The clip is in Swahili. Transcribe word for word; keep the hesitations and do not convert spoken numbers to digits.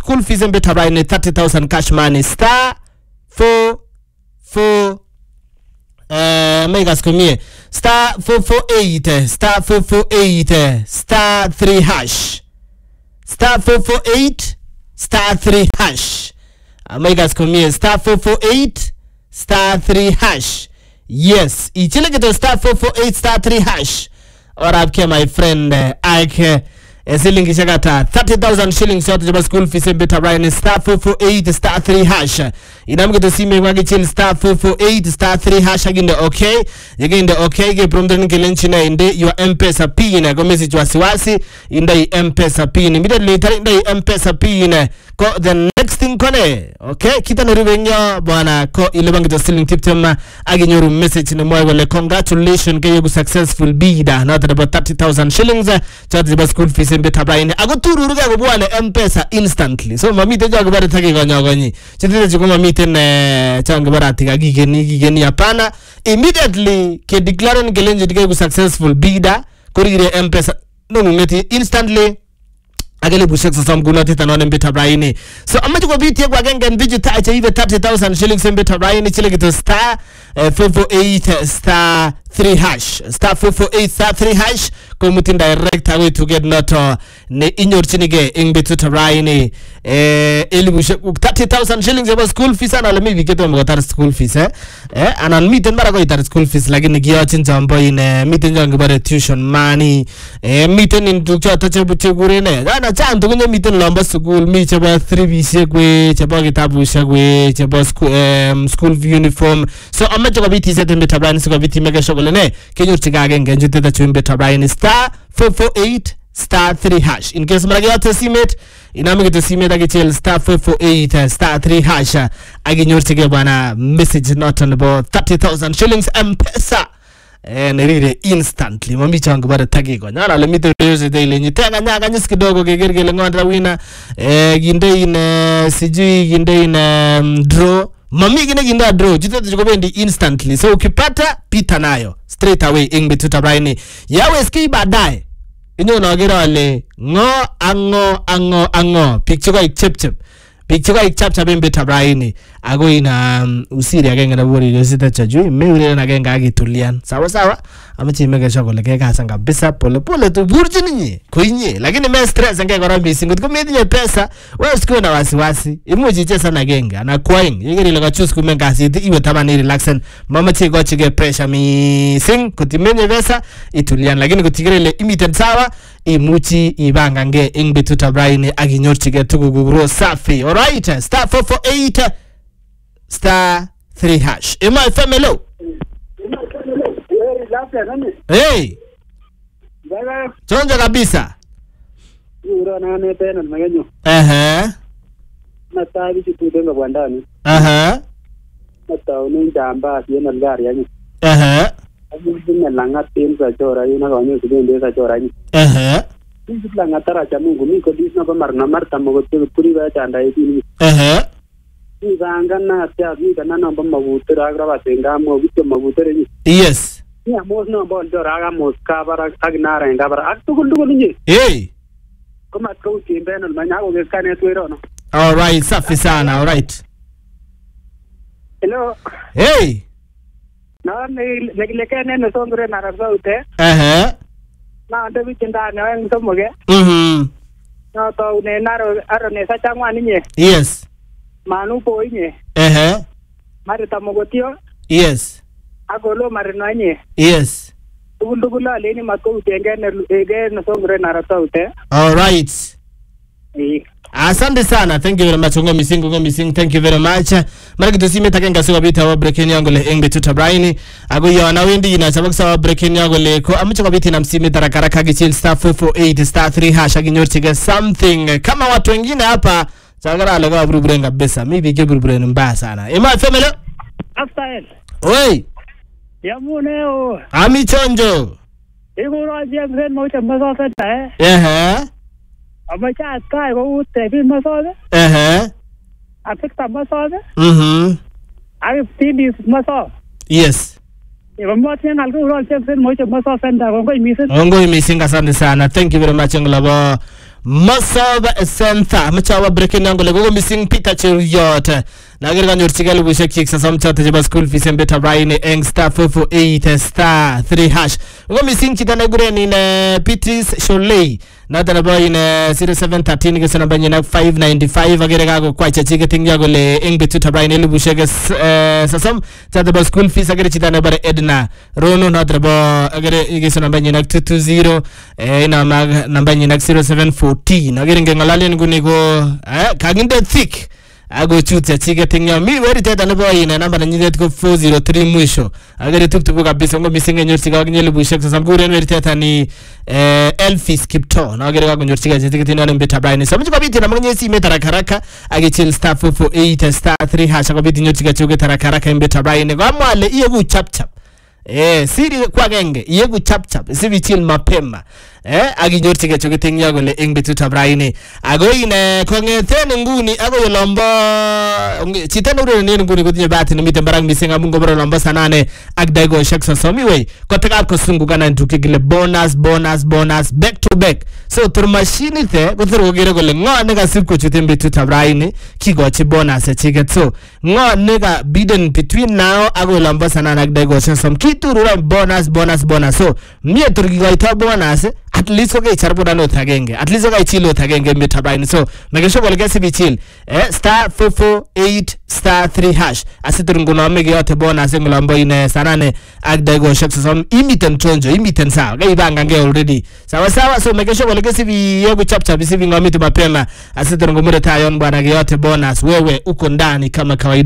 school fees and better right thirty thousand cash money star four four uh make us come here star four four eight star four four eight star three hash star four four eight star three hash uh, make us come here star four four eight star three hash. Yes, ichile get star four four eight star three hash or up my friend uh, Ike Siling Shagata thirty thousand shillings out of school fees and better right star four four eight star three hash. Inam get to see me wagi chill star four four eight star three hash again the okay. Again the okay get from the Nikelenchina in the your M-Pesa pin go message wasiwasi in the M-Pesa pin immediately in the M-Pesa pin ko the next thing kone okay kita nurivenya bwana ko ilebang to stealing tip tema aginyoru message ni moyo le congratulations ke you successful bidder not about thirty thousand shillings to the school fees and better right agoturu ruga go bwana M-Pesa instantly so mami teja go bare thaki gonyo gonyi chitete chikoma miten changa barati ga gigeni gigeni hapana immediately ke declare ni gelenje dike successful bidder korire M-Pesa no ngeti instantly agele bushek sa some guna tita no mbeta braini so amaje ko biti kwa genge digital acha even thirty thousand shillings mbeta braini chile gito star uh, four four eight star three hash star four four eight star three hash ko mutin direct away to get not uh, ne inyor chinige ingbetu braini eh eli bushek thirty thousand shillings about school fees ana le maybe get mo tar school fees eh eh anan miten mara ko tar school fees lakini giyo chin jambo ine miten jang bare tuition money eh miten in tukcha tache buche gure ne ana chan to kunye miten lomba school mi chaba three b shegwe chaba kitabu shegwe chaba school um, school uniform so amaje ko biti set mbeta braini so ko biti mega shogole ne kenyo tigaga ngenje teta chumbe braini star four four eight star three hash in case mara gata simate inamige to simate agichel star four four eight star three hash aginyor tige bana message not on about thirty thousand shillings M-Pesa and really instantly mami changu bare tagi ko nyara le mito yose ile nyitenga nyaga nyisi kidogo gegergele ngondra wina eh ginde ine sijui ginde ine um, draw mami gine ginda draw jitete chikobendi instantly so ukipata pita nayo straight away ingbe tutabraini yawe ski baadaye inyo nagira le ngo ango ango ango picture ko chep chep picture ko chap chap mbeta braini ago ina um, usiri agenge na bori yosita chajui meure na genga agitulian sawa sawa amachi mega shogole ke ka sanga bisa pole pole tu burjini nyi kuinye lakini me stress ngeke gora missing ko medinye pesa wewe sikio na wasiwasi imuji chesa na genga na coin yigiri lo choose kumenga siti iwe tamani relaxen mama chigo chige pressure missing kutimenye pesa itulian lakini kutigire le imited sawa imuchi ibanga nge ingbe tutabraini aginyorchige tuguguro safi alright star four four eight star three hash in my family hey chonja kabisa uro na ne tena magenyo eh na tabi chitudenga bwandani eh na uni jamba yena gari yanyi eh abudinga langa tenza chora yuna ganyo kudende sa chora ni eh isla ngatara cha Mungu niko disna ba marna marta mogote puri ba chanda yini eh izanga na tia vida na namba mabutura graba senga mo bicho mabutere ni yes ya mos no bol joraga mos kabara agnara ngabara akugul dugul ni hey kama ko timbe no manyago geskane twero no all right safi sana all right hello hey na ne lekene no songre na rabaute eh na ndo bichinda na ngomoge mhm no to ne naro aro ne sa changwa ninye yes manu po inye eh mari tamogotio yes agolo mari no inye yes undugula leni mako utenge ne ege no songre na rabaute all right eh asante sana thank you very much ngo misingo ngo mising thank you very much mara tusime takenga siwa bita wa breaking yango le engbe tutabraini ago yo na wendi ina sabak sawa breaking yango le ko amicho ko biti na msime tarakara kagi chill star four four eight star three hash aginyortiga something kama watu wengine hapa chagara le ga burubrenga besa maybe ge burubren mbaya sana ema family after oi yamuneo ami chonjo igoro ajeng mo chamba sa ta eh amacha kai ko ute bi masobe eh afekta masobe mhm ari tidi maso yes Yekomwaten alko chepsen moche Masawa Center kongoi missing. Kongoi missing, asante sana. Thank you very much ngolabo Masawa Center. Machawa breaking yangu lego missing Peter Cheruiyot. Nager kanyorchigei elibushek chik sosom choto chebo school fees en beta raini eng star four four eight star three hash. Ngo missing chito neguren in Pitis Sholei. Nada na boy in zero seven one three ke sana banyi na five ninety-five agere kago kwa chachige tingya gole eng betut raini elibushek sosom choto bo school fees agere chito ne bare Edna Rono nada bo agere ke sana banyi na two two zero ina mag namba nyi na zero seven one four agere ngengalale nguni go eh kaginde thick ago chuta chige tingya mi weri teta ne boy ina namba nyiget ko four zero three mwisho agere tuktuko kabisa ngo misinge nyorsiga nyele bushek sasa ngure weri teta ni eh Elfis Kipto na agere kago nyorsiga chige tingya ne beta Brian sababu kwa biti na mwenye si meta rakaraka age chill star four four eight star three hash kwa biti nyorsiga chige tarakaraka beta Brian kwa mwale iye gu chap chap eh siri kwa genge iye gu chap chap sibi chill mapema eh aginyorchige chogeting yagole eng betut abraine ago ine kongeten nguni ago yolombo chitano ro ne nguni gotinye bahati ne miten barang misinga mungo bro lombo sanane ak daigo shaksa somiwe kotaka kosunguka tukigile bonus bonus bonus back to back so tur machine the kotoro gere gole ngo ne ga sipko chuten betut abraine kigochi bonus chiget so ngo ne ga bidden between now ago lombo sanane ak daigo shaksa kituru bonus bonus bonus so mie tur gigoita bonus at least okay charboda no thagenge at least okay chilo thagenge metabaini so make sure golge sibi chill eh star four four eight star three hash asiturunguno amege yote bonus ngulombo ine sanane agdego shaksa som imiten tonjo imiten sawa gai banga nge already sawa sawa so make sure golge sibi yego chap chap sibi ngomiti mapema asiturungu mure tayon bwana yote bonus wewe uko ndani kama kawaida.